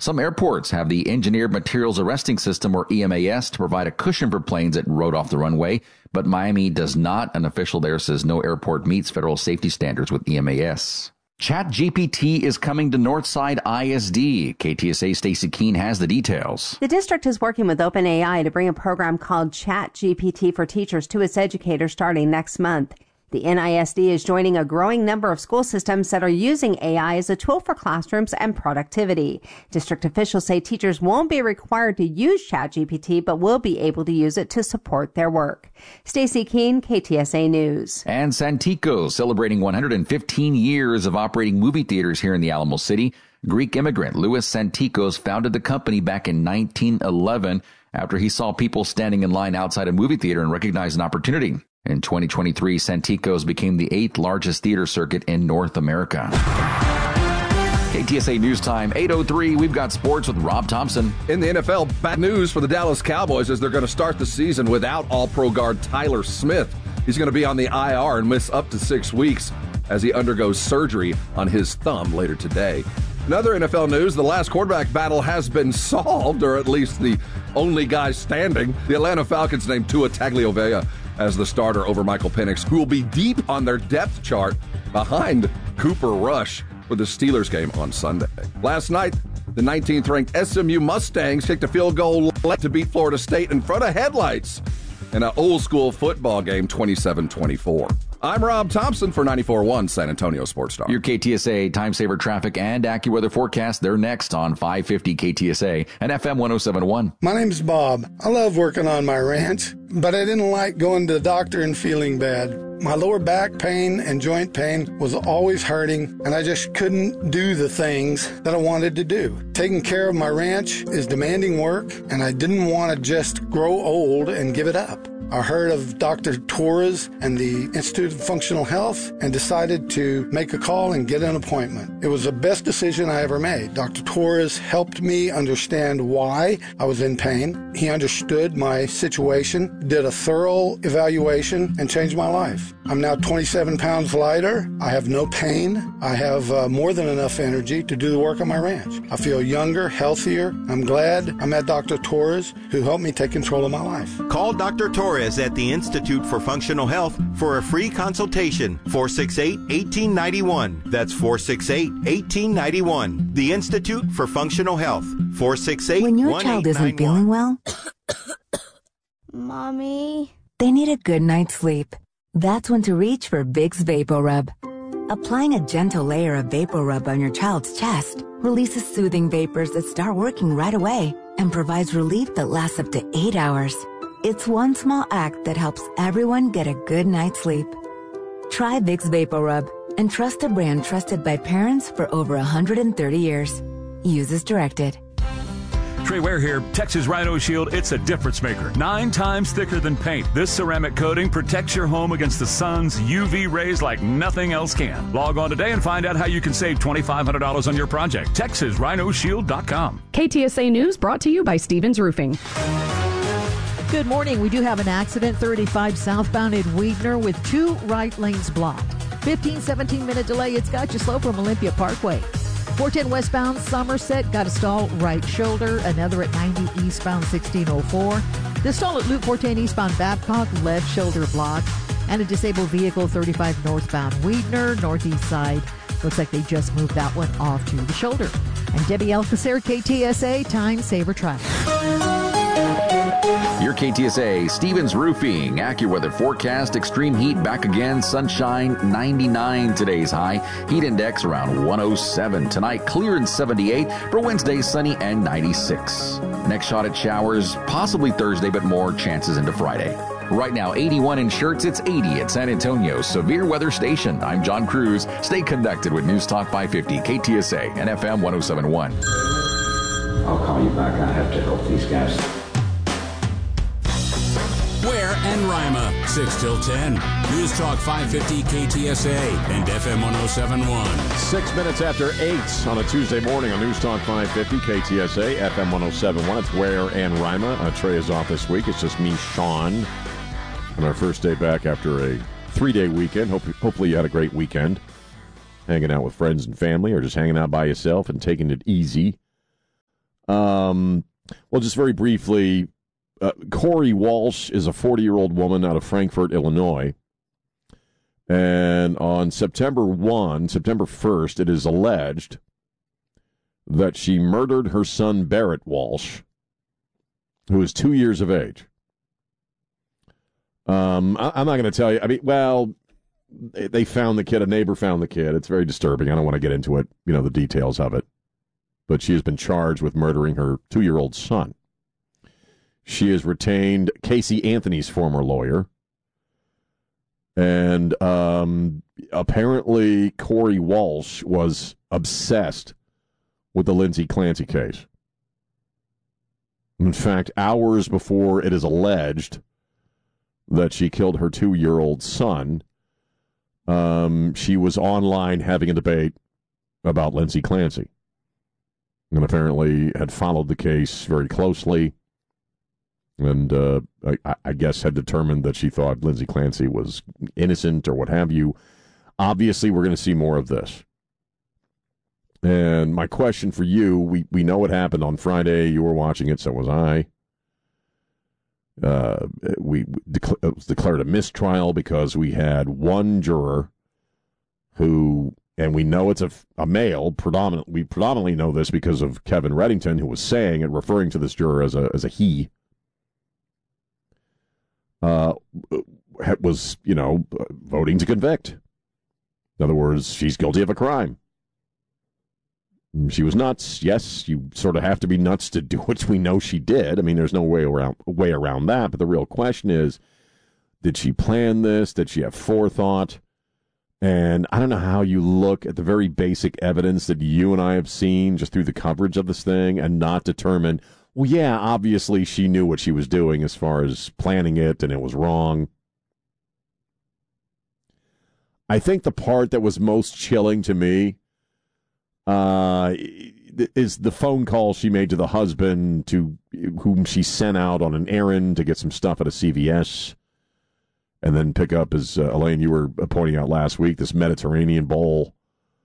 Some airports have the Engineered Materials Arresting System, or EMAS, to provide a cushion for planes that rode off the runway, but Miami does not. An official there says no airport meets federal safety standards with EMAS. ChatGPT is coming to Northside ISD. KTSA Stacey Keene has the details. The district is working with OpenAI to bring a program called ChatGPT for Teachers to its educators starting next month. The NISD is joining a growing number of school systems that are using AI as a tool for classrooms and productivity. District officials say teachers won't be required to use ChatGPT, but will be able to use it to support their work. Stacey Keene, KTSA News. And Santikos celebrating 115 years of operating movie theaters here in the Alamo City. Greek immigrant Louis Santikos founded the company back in 1911 after he saw people standing in line outside a movie theater and recognized an opportunity. In 2023, Santikos became the 8th largest theater circuit in North America. KTSA News Time, 8:03. We've got sports with Rob Thompson. In the NFL, bad news for the Dallas Cowboys as they're going to start the season without All-Pro guard Tyler Smith. He's going to be on the IR and miss up to 6 weeks as he undergoes surgery on his thumb later today. In other NFL news, the last quarterback battle has been solved, or at least the only guy standing. The Atlanta Falcons named Tua Tagovailoa as the starter over Michael Penix, who will be deep on their depth chart behind Cooper Rush for the Steelers game on Sunday. Last night, the 19th-ranked SMU Mustangs kicked a field goal late to beat Florida State in front of headlights in an old-school football game, 27-24. I'm Rob Thompson for 94.1 San Antonio Sports Star. Your KTSA time-saver traffic and AccuWeather forecast, they're next on 550 KTSA and FM 107.1. My name's Bob. I love working on my ranch, but I didn't like going to the doctor and feeling bad. My lower back pain and joint pain was always hurting, and I just couldn't do the things that I wanted to do. Taking care of my ranch is demanding work, and I didn't want to just grow old and give it up. I heard of Dr. Torres and the Institute of Functional Health and decided to make a call and get an appointment. It was the best decision I ever made. Dr. Torres helped me understand why I was in pain. He understood my situation, did a thorough evaluation, and changed my life. I'm now 27 pounds lighter. I have no pain. I have more than enough energy to do the work on my ranch. I feel younger, healthier. I'm glad I'm at Dr. Torres, who helped me take control of my life. Call Dr. Torres at the Institute for Functional Health for a free consultation. 468-1891. That's 468-1891. The Institute for Functional Health. 468-1891. When your child isn't feeling well, Mommy, they need a good night's sleep. That's when to reach for Vicks VapoRub. Applying a gentle layer of VapoRub on your child's chest releases soothing vapors that start working right away and provides relief that lasts up to 8 hours. It's one small act that helps everyone get a good night's sleep. Try Vicks VapoRub and trust a brand trusted by parents for over 130 years. Use as directed. Trey Ware here. Texas Rhino Shield, it's a difference maker. 9 times thicker than paint. This ceramic coating protects your home against the sun's UV rays like nothing else can. Log on today and find out how you can save $2,500 on your project. TexasRhinoShield.com. KTSA News brought to you by Stevens Roofing. Good morning. We do have an accident, 35 southbound in Weidner with 2 right lanes blocked. 17-minute delay. It's got you slow from Olympia Parkway. 410 westbound Somerset got a stall right shoulder. Another at 90 eastbound 1604. The stall at Loop 410 eastbound Babcock, left shoulder blocked. And a disabled vehicle 35 northbound Weidner, northeast side. Looks like they just moved that one off to the shoulder. And Debbie Alcacer, KTSA, Time Saver Traffic. Your KTSA, Stevens Roofing, AccuWeather forecast, extreme heat back again, sunshine, 99 today's high, heat index around 107. Tonight, clear and 78. For Wednesday, sunny and 96. Next shot at showers, possibly Thursday, but more chances into Friday. Right now, 81 in Schertz, it's 80 at San Antonio's Severe Weather Station. I'm John Cruz. Stay connected with News Talk 550, KTSA, and FM 107.1. I'll call you back. I have to help these guys. Ware and Rima, 6 till 10. News Talk 550 KTSA and FM 107.1. 6 minutes after 8 on a Tuesday morning on News Talk 550 KTSA, FM 107.1. It's Ware and Rima. Trey is off this week. It's just me, Sean, on our first day back after a 3-day weekend. Hopefully you had a great weekend. Hanging out with friends and family or just hanging out by yourself and taking it easy. Well, just very briefly, Corey Walsh is a 40-year-old woman out of Frankfort, Illinois. And on September 1st, it is alleged that she murdered her son, Barrett Walsh, who is 2 years of age. I'm not going to tell you. I mean, well, they found the kid. A neighbor found the kid. It's very disturbing. I don't want to get into it, the details of it. But she has been charged with murdering her 2-year-old son. She has retained Casey Anthony's former lawyer. And apparently Corey Walsh was obsessed with the Lindsay Clancy case. In fact, hours before it is alleged that she killed her 2-year-old son, she was online having a debate about Lindsay Clancy. And apparently had followed the case very closely. And I guess had determined that she thought Lindsay Clancy was innocent or what have you. Obviously, we're going to see more of this. And my question for you, we know what happened on Friday. You were watching it, so was I. It was declared a mistrial because we had one juror who, and we know it's a male, we predominantly know this because of Kevin Reddington, who was saying it, referring to this juror as a he, was, voting to convict. In other words, she's guilty of a crime. She was nuts. Yes, you sort of have to be nuts to do what we know she did. I mean, there's no way around that. But the real question is, did she plan this? Did she have forethought? And I don't know how you look at the very basic evidence that you and I have seen just through the coverage of this thing and not determine, well, yeah, obviously she knew what she was doing as far as planning it, and it was wrong. I think the part that was most chilling to me is the phone call she made to the husband, to whom she sent out on an errand to get some stuff at a CVS, and then pick up, as Elaine, you were pointing out last week, this Mediterranean bowl,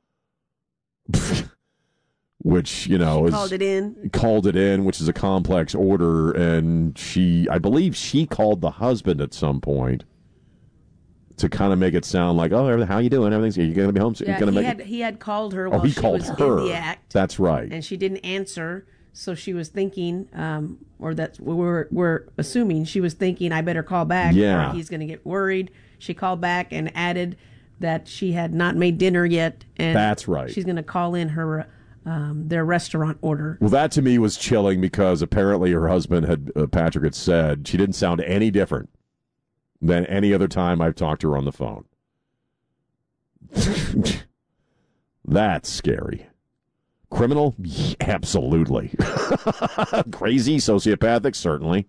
which, called it in, which is a complex order, and I believe she called the husband at some point to kind of make it sound like, oh, how you doing? Everything's, you going to be home? Yeah, he had called her while she was in the act. That's right. And she didn't answer, so she was thinking, or that we're assuming she was thinking, I better call back, or he's going to get worried. She called back and added that she had not made dinner yet, and that's right. She's going to call in her their restaurant order. Well, that to me was chilling because apparently her husband Patrick had said she didn't sound any different than any other time I've talked to her on the phone. That's scary. Criminal? Yeah, absolutely. Crazy, sociopathic, certainly.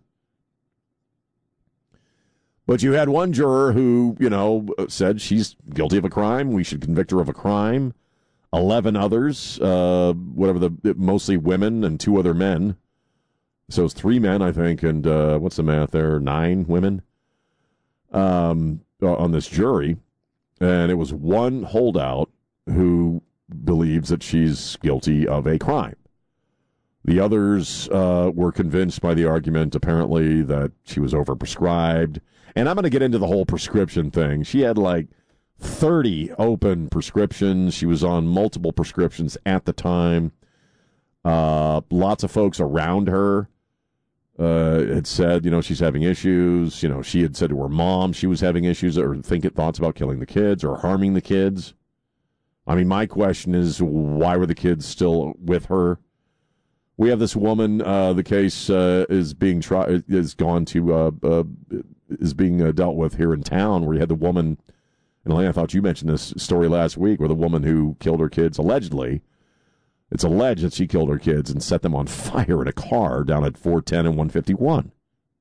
But you had one juror who, said she's guilty of a crime. We should convict her of a crime. 11 others, mostly women and 2 other men. So it's 3 men, I think, and what's the math there? 9 women on this jury. And it was one holdout who believes that she's guilty of a crime. The others were convinced by the argument, apparently, that she was overprescribed. And I'm going to get into the whole prescription thing. She had like 30 open prescriptions. She was on multiple prescriptions at the time. Lots of folks around her had said, she's having issues. She had said to her mom she was having issues or thoughts about killing the kids or harming the kids. I mean, my question is, why were the kids still with her? We have this woman. The case is being dealt with here in town, where you had the woman. And Elaine, I thought you mentioned this story last week, where the woman who killed her kids allegedly. It's alleged that she killed her kids and set them on fire in a car down at 410 and 151.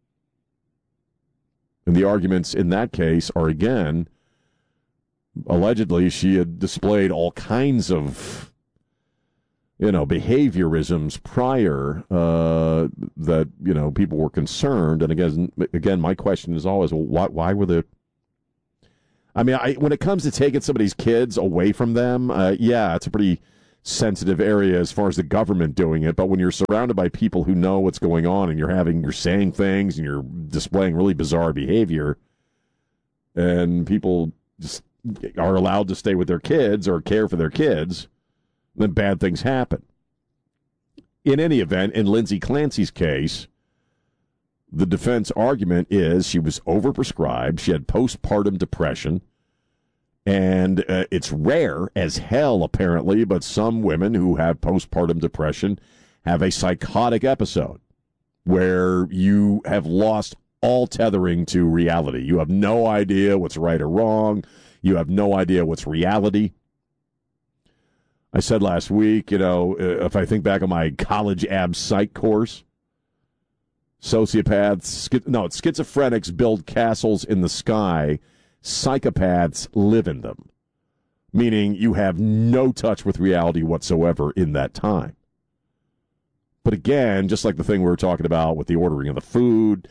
And the arguments in that case are, again, allegedly she had displayed all kinds of, behaviorisms prior that, people were concerned. And again, my question is always, well, why were the... I mean, when it comes to taking somebody's kids away from them, it's a pretty sensitive area as far as the government doing it, but when you're surrounded by people who know what's going on and you're saying things and you're displaying really bizarre behavior, and people just are allowed to stay with their kids or care for their kids, then bad things happen. In any event, in Lindsay Clancy's case, the defense argument is she was overprescribed, she had postpartum depression, and it's rare as hell, apparently, but some women who have postpartum depression have a psychotic episode where you have lost all tethering to reality. You have no idea what's right or wrong. You have no idea what's reality. I said last week, if I think back on my college ab psych course, schizophrenics build castles in the sky. Psychopaths live in them, meaning you have no touch with reality whatsoever in that time. But again, just like the thing we were talking about with the ordering of the food,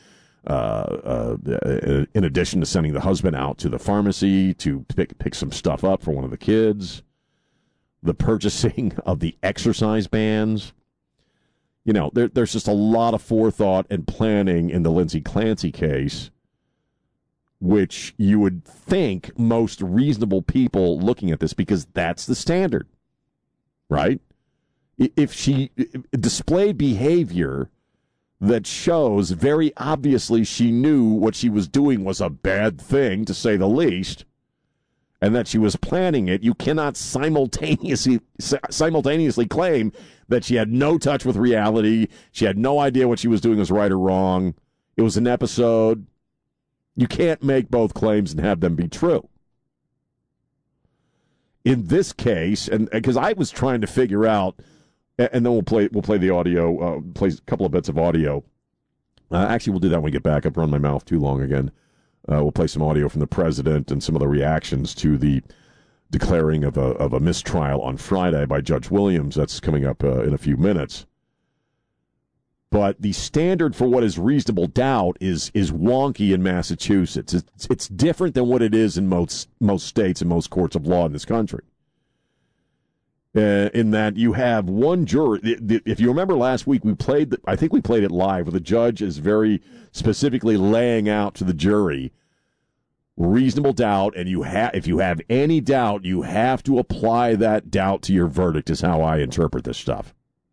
in addition to sending the husband out to the pharmacy to pick some stuff up for one of the kids, the purchasing of the exercise bands, there's just a lot of forethought and planning in the Lindsay Clancy case, which you would think most reasonable people looking at this, because that's the standard, right? If she displayed behavior that shows very obviously she knew what she was doing was a bad thing, to say the least, and that she was planning it, you cannot simultaneously claim that she had no touch with reality, she had no idea what she was doing was right or wrong, it was an episode. You can't make both claims and have them be true. In this case, and because I was trying to figure out, and then we'll play the audio, play a couple of bits of audio. Actually, we'll do that when we get back. I've run my mouth too long again. We'll play some audio from the president and some of the reactions to the declaring of a mistrial on Friday by Judge Williams. That's coming up in a few minutes. But the standard for what is reasonable doubt is wonky in Massachusetts. It's different than what it is in most states and most courts of law in this country. In that you have one juror. If you remember last week, I think we played it live, where the judge is very specifically laying out to the jury reasonable doubt, and if you have any doubt, you have to apply that doubt to your verdict, is how I interpret this stuff.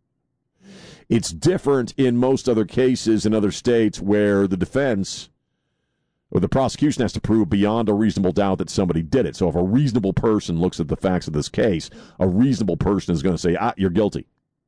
It's different in most other cases in other states where the defense or the prosecution has to prove beyond a reasonable doubt that somebody did it. So if a reasonable person looks at the facts of this case, a reasonable person is going to say, you're guilty.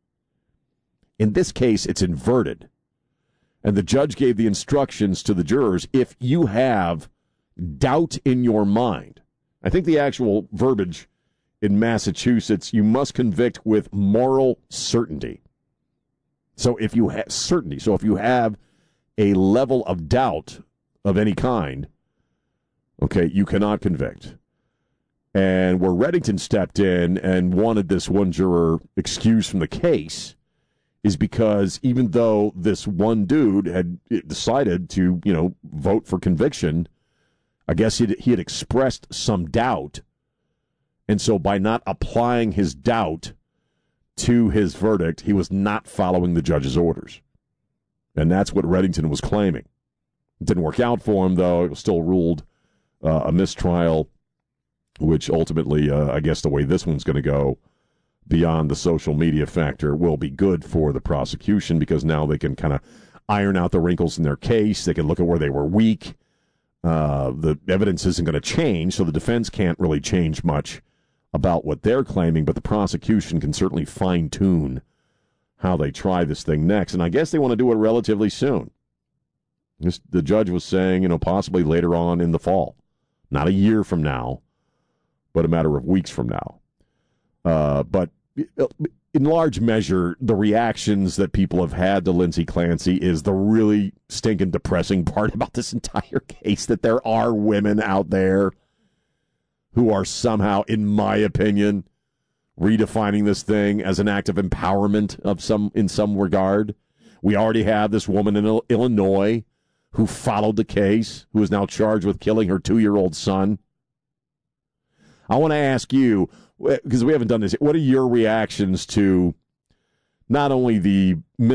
In this case, it's inverted. And the judge gave the instructions to the jurors, if you have doubt in your mind, I think the actual verbiage in Massachusetts, you must convict with moral certainty. So if you have certainty, so if you have a level of doubt of any kind, okay, you cannot convict. And where Reddington stepped in and wanted this one juror excused from the case is because even though this one dude had decided to, vote for conviction, I guess he had expressed some doubt. And so by not applying his doubt to his verdict, he was not following the judge's orders. And that's what Reddington was claiming. It didn't work out for him, though. It was still ruled a mistrial, which ultimately, I guess the way this one's going to go, beyond the social media factor, will be good for the prosecution, because now they can kind of iron out the wrinkles in their case. They can look at where they were weak. The evidence isn't going to change, so the defense can't really change much about what they're claiming, but the prosecution can certainly fine-tune how they try this thing next. And I guess they want to do it relatively soon. The judge was saying, possibly later on in the fall. Not a year from now, but a matter of weeks from now. But in large measure, the reactions that people have had to Lindsay Clancy is the really stinking depressing part about this entire case, that there are women out there who are somehow, in my opinion, redefining this thing as an act of empowerment in some regard. We already have this woman in Illinois who followed the case, who is now charged with killing her 2-year-old son. I want to ask you, because we haven't done this, what are your reactions to not only the